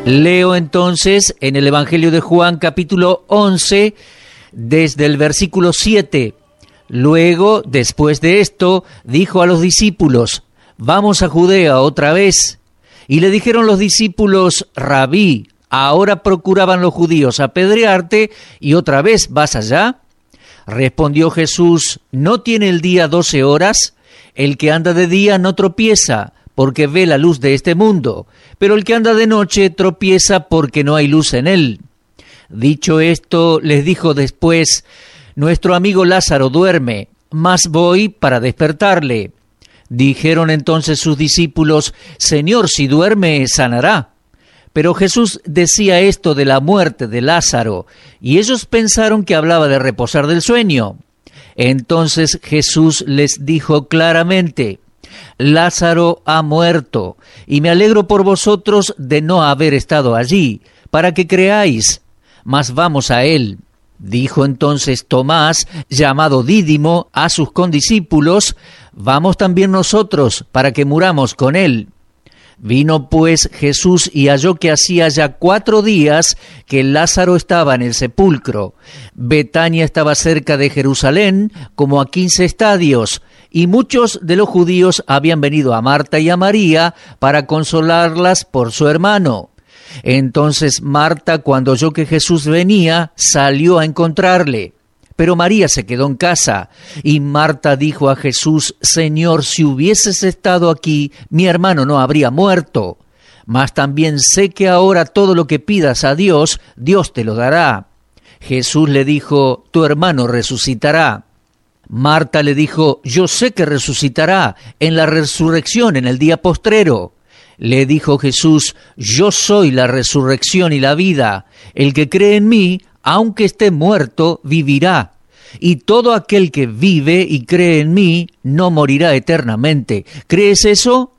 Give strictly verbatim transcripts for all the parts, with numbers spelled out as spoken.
Leo entonces en el Evangelio de Juan, capítulo once, desde el versículo siete. Luego, después de esto, dijo a los discípulos: «Vamos a Judea otra vez». Y le dijeron los discípulos: «Rabí, ahora procuraban los judíos apedrearte, ¿y otra vez vas allá?». Respondió Jesús: «¿No tiene el día doce horas? El que anda de día no tropieza, porque ve la luz de este mundo, pero el que anda de noche tropieza porque no hay luz en él». Dicho esto, les dijo después: «Nuestro amigo Lázaro duerme, mas voy para despertarle». Dijeron entonces sus discípulos: «Señor, si duerme, sanará». Pero Jesús decía esto de la muerte de Lázaro, y ellos pensaron que hablaba de reposar del sueño. Entonces Jesús les dijo claramente: «Lázaro ha muerto, y me alegro por vosotros de no haber estado allí, para que creáis, mas vamos a él». Dijo entonces Tomás, llamado Dídimo, a sus condiscípulos: «Vamos también nosotros, para que muramos con él». Vino pues Jesús y halló que hacía ya cuatro días que Lázaro estaba en el sepulcro. Betania estaba cerca de Jerusalén, como a quince estadios, y muchos de los judíos habían venido a Marta y a María para consolarlas por su hermano. Entonces Marta, cuando oyó que Jesús venía, salió a encontrarle. Pero María se quedó en casa, y Marta dijo a Jesús: «Señor, si hubieses estado aquí, mi hermano no habría muerto. Mas también sé que ahora todo lo que pidas a Dios, Dios te lo dará». Jesús le dijo: «Tu hermano resucitará». Marta le dijo: «Yo sé que resucitará en la resurrección en el día postrero». Le dijo Jesús: «Yo soy la resurrección y la vida. El que cree en mí, aunque esté muerto, vivirá. Y todo aquel que vive y cree en mí, no morirá eternamente. ¿Crees eso?».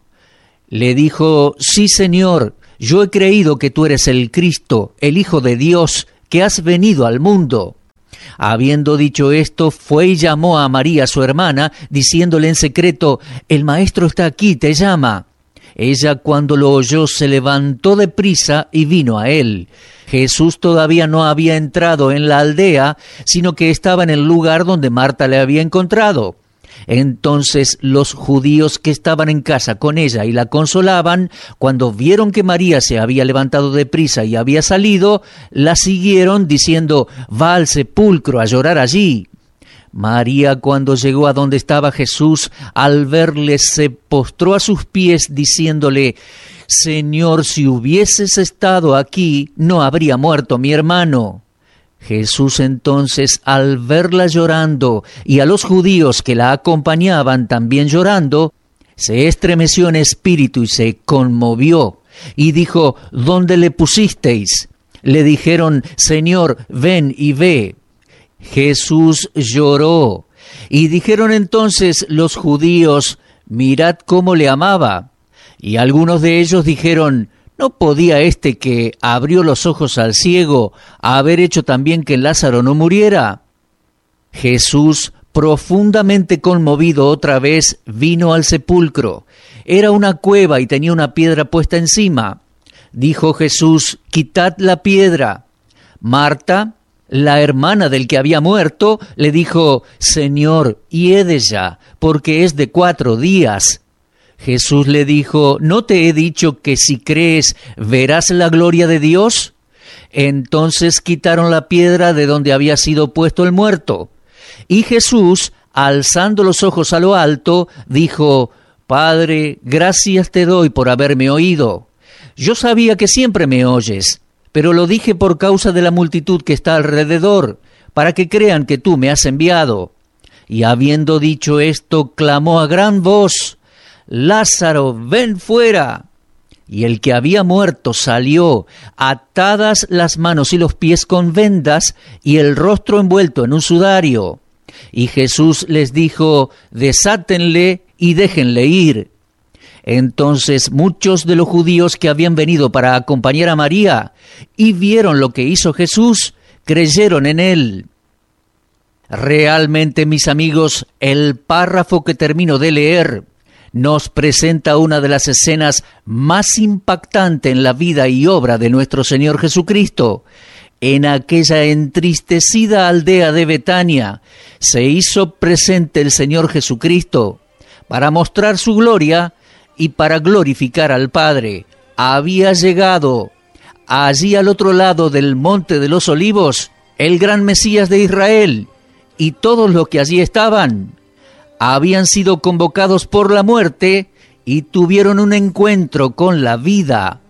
Le dijo: «Sí, Señor, yo he creído que tú eres el Cristo, el Hijo de Dios, que has venido al mundo». Habiendo dicho esto, fue y llamó a María, su hermana, diciéndole en secreto: «El Maestro está aquí, te llama». Ella, cuando lo oyó, se levantó de prisa y vino a él. Jesús todavía no había entrado en la aldea, sino que estaba en el lugar donde Marta le había encontrado. Entonces los judíos que estaban en casa con ella y la consolaban, cuando vieron que María se había levantado de prisa y había salido, la siguieron diciendo: «Va al sepulcro a llorar allí». María, cuando llegó a donde estaba Jesús, al verle se postró a sus pies diciéndole: «Señor, si hubieses estado aquí, no habría muerto mi hermano». Jesús entonces, al verla llorando y a los judíos que la acompañaban también llorando, se estremeció en espíritu y se conmovió, y dijo: «¿Dónde le pusisteis?». Le dijeron: «Señor, ven y ve». Jesús lloró, y dijeron entonces los judíos: «Mirad cómo le amaba». Y algunos de ellos dijeron: «¿No podía este que abrió los ojos al ciego haber hecho también que Lázaro no muriera?». Jesús, profundamente conmovido otra vez, vino al sepulcro. Era una cueva y tenía una piedra puesta encima. Dijo Jesús: «Quitad la piedra». Marta, la hermana del que había muerto, le dijo: «Señor, hiede ya, porque es de cuatro días». Jesús le dijo: «¿No te he dicho que si crees verás la gloria de Dios?». Entonces quitaron la piedra de donde había sido puesto el muerto. Y Jesús, alzando los ojos a lo alto, dijo: «Padre, gracias te doy por haberme oído. Yo sabía que siempre me oyes, pero lo dije por causa de la multitud que está alrededor, para que crean que tú me has enviado». Y habiendo dicho esto, clamó a gran voz: «Lázaro, ven fuera». Y el que había muerto salió, atadas las manos y los pies con vendas, y el rostro envuelto en un sudario. Y Jesús les dijo: «Desátenle y déjenle ir». Entonces muchos de los judíos que habían venido para acompañar a María y vieron lo que hizo Jesús, creyeron en él. Realmente, mis amigos, el párrafo que termino de leer nos presenta una de las escenas más impactantes en la vida y obra de nuestro Señor Jesucristo. En aquella entristecida aldea de Betania se hizo presente el Señor Jesucristo para mostrar su gloria y para glorificar al Padre. Había llegado allí al otro lado del Monte de los Olivos el gran Mesías de Israel, y todos los que allí estaban habían sido convocados por la muerte y tuvieron un encuentro con la vida.